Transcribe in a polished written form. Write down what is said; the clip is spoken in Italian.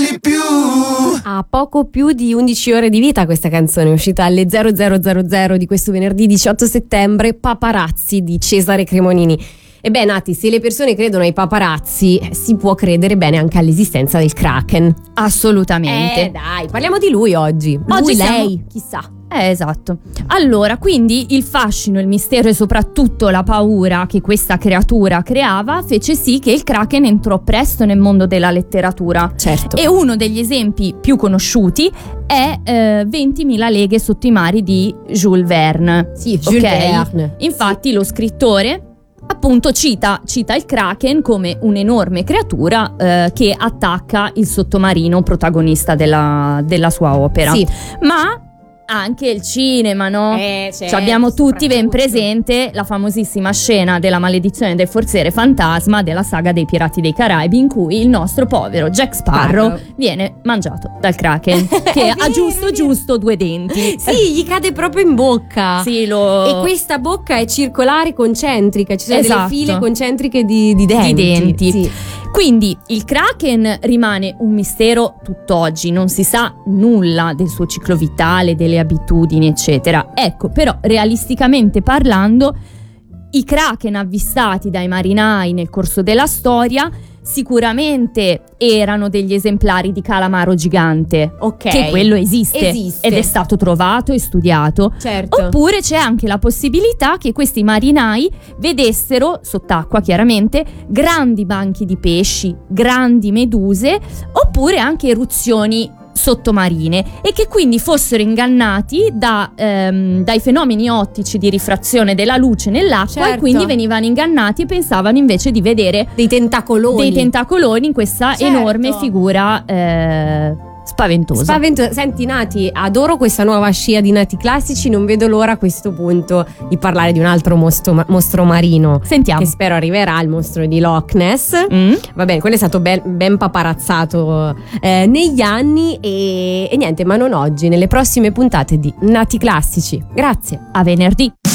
falli più. Ha poco più di 11 ore di vita questa canzone, è uscita alle 00:00 di questo venerdì 18 settembre, Paparazzi di Cesare Cremonini. E beh, Nati, se le persone credono ai paparazzi, si può credere bene anche all'esistenza del Kraken. Assolutamente. Dai, parliamo di lui oggi. Oggi Lei, chissà. Esatto. Allora, quindi il fascino, il mistero e soprattutto la paura che questa creatura creava fece sì che il Kraken entrò presto nel mondo della letteratura. Certo. E uno degli esempi più conosciuti è 20.000 leghe sotto i mari di Jules Verne. Sì, Jules Verne. Infatti lo scrittore appunto cita il Kraken come un'enorme creatura che attacca il sottomarino protagonista della sua opera. Sì. Ma anche il cinema, no? Certo, Cioè abbiamo tutti ben presente la famosissima scena della maledizione del forziere fantasma della saga dei Pirati dei Caraibi, in cui il nostro povero Jack Sparrow viene mangiato dal Kraken che ha giusto 2 denti. Sì, gli cade proprio in bocca. Sì, E questa bocca è circolare, concentrica, ci sono delle Esatto. file concentriche di denti. Sì. Quindi il Kraken rimane un mistero tutt'oggi, non si sa nulla del suo ciclo vitale, delle abitudini, eccetera. Ecco, però realisticamente parlando, i Kraken avvistati dai marinai nel corso della storia sicuramente erano degli esemplari di calamaro gigante, Ok. che quello esiste ed è stato trovato e studiato. Certo. Oppure c'è anche la possibilità che questi marinai vedessero, sott'acqua chiaramente, grandi banchi di pesci, grandi meduse, oppure anche eruzioni sottomarine, e che quindi fossero ingannati dai fenomeni ottici di rifrazione della luce nell'acqua, Certo. e quindi venivano ingannati e pensavano invece di vedere Dei tentacoloni. in questa Certo. enorme figura spaventosa. Senti, Nati, adoro questa nuova scia di Nati Classici, non vedo l'ora a questo punto di parlare di un altro mostro marino. Sentiamo. Che spero arriverà, il mostro di Loch Ness. Va bene, quello è stato ben paparazzato negli anni e niente, ma non oggi, nelle prossime puntate di Nati Classici. Grazie. A venerdì.